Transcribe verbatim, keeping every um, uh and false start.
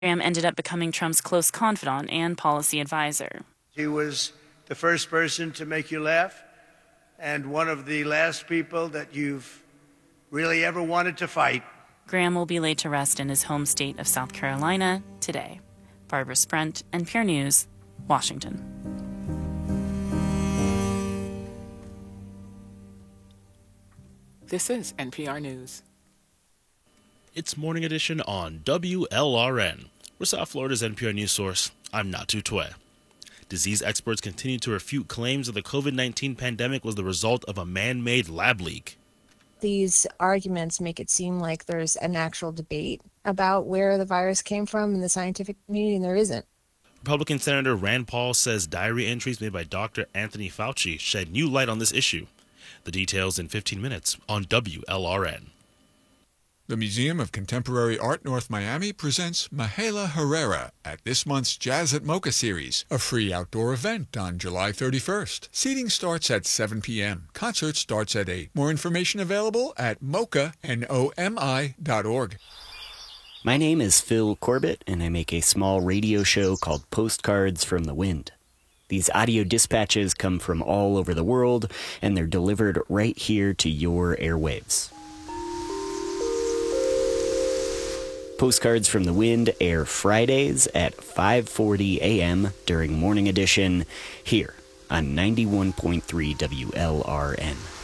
Graham ended up becoming Trump's close confidant and policy advisor. He was the first person to make you laugh and one of the last people that you've really ever wanted to fight. Graham will be laid to rest in his home state of South Carolina today. Barbara Sprent, N P R News, Washington. This is N P R News. It's Morning Edition on W L R N. We're South Florida's N P R News source. I'm Natu Tue. Disease experts continue to refute claims that the covid nineteen pandemic was the result of a man-made lab leak. These arguments make it seem like there's an actual debate about where the virus came from in the scientific community, and there isn't. Republican Senator Rand Paul says diary entries made by Doctor Anthony Fauci shed new light on this issue. The details in fifteen minutes on W L R N. The Museum of Contemporary Art North Miami presents Mahala Herrera at this month's Jazz at Mocha series, a free outdoor event on July thirty-first. Seating starts at seven p.m. Concert starts at eight. More information available at mocha, N O M I, dot org. My name is Phil Corbett, and I make a small radio show called Postcards from the Wind. These audio dispatches come from all over the world, and they're delivered right here to your airwaves. Postcards from the Wind air Fridays at five forty a.m. during Morning Edition here on ninety-one point three W L R N.